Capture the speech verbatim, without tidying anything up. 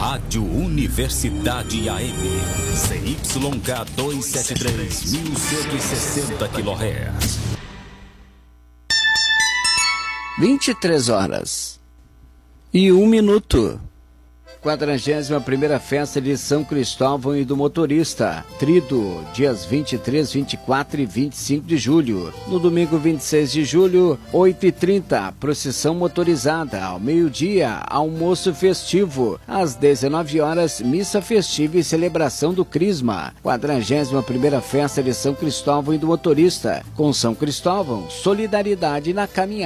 Rádio Universidade A M, C Y K duzentos e setenta e três, mil cento e sessenta quilohertz. vinte e três horas e um minuto. quadragésima primeira Festa de São Cristóvão e do Motorista, Trido, dias vinte e três, vinte e quatro e vinte e cinco de julho. No domingo vinte e seis de julho, oito e trinta, procissão motorizada. Ao meio-dia, almoço festivo. Às dezenove horas, missa festiva e celebração do Crisma. quadragésima primeira Festa de São Cristóvão e do Motorista. Com São Cristóvão, solidariedade na caminhada.